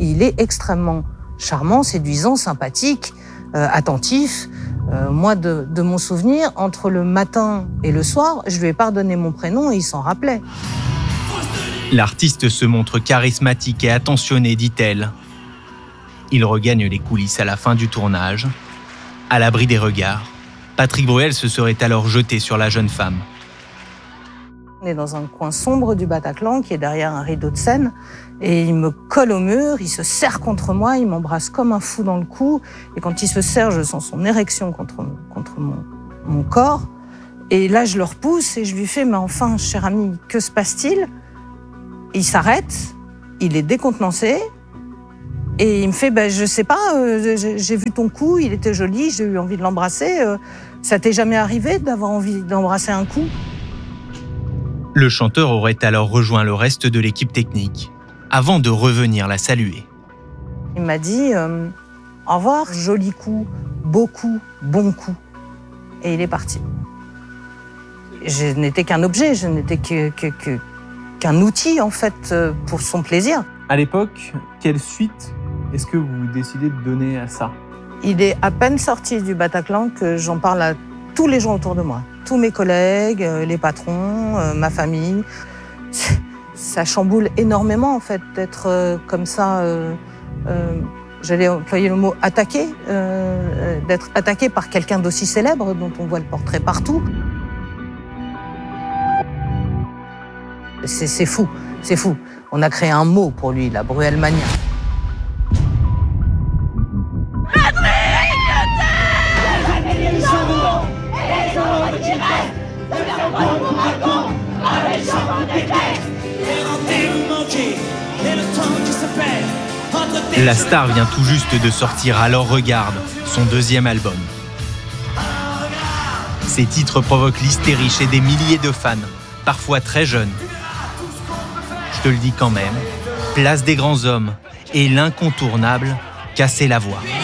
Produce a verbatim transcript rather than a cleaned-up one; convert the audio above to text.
Il est extrêmement charmant, séduisant, sympathique, euh, attentif. Euh, moi, de, de mon souvenir, entre le matin et le soir, je lui ai pas donné mon prénom et il s'en rappelait. L'artiste se montre charismatique et attentionné, dit-elle. Il regagne les coulisses à la fin du tournage. À l'abri des regards, Patrick Bruel se serait alors jeté sur la jeune femme. On est dans un coin sombre du Bataclan qui est derrière un rideau de Seine et il me colle au mur, il se serre contre moi, il m'embrasse comme un fou dans le cou et quand il se serre, je sens son érection contre, contre mon, mon corps et là je le repousse et je lui fais « mais enfin, cher ami, que se passe-t-il » Il s'arrête, il est décontenancé et il me fait bah, « je sais pas, euh, j'ai, j'ai vu ton cou, il était joli, j'ai eu envie de l'embrasser, euh, ça t'est jamais arrivé d'avoir envie d'embrasser un cou ?» Le chanteur aurait alors rejoint le reste de l'équipe technique, avant de revenir la saluer. Il m'a dit euh, « Au revoir, joli coup, beau coup, bon coup ». Et il est parti. Je n'étais qu'un objet, je n'étais que, que, que, qu'un outil, en fait, pour son plaisir. À l'époque, quelle suite est-ce que vous décidez de donner à ça ? Il est à peine sorti du Bataclan que j'en parle à tous les gens autour de moi. Tous mes collègues, les patrons, ma famille. Ça chamboule énormément, en fait, d'être comme ça, euh, euh, j'allais employer le mot attaqué, euh, d'être attaqué par quelqu'un d'aussi célèbre, dont on voit le portrait partout. C'est, c'est fou, c'est fou. On a créé un mot pour lui, la Bruelmania. La star vient tout juste de sortir Alors Regarde, son deuxième album. Ces titres provoquent l'hystérie chez des milliers de fans, parfois très jeunes. Je te le dis quand même, Place des grands hommes et l'incontournable Casser la voix.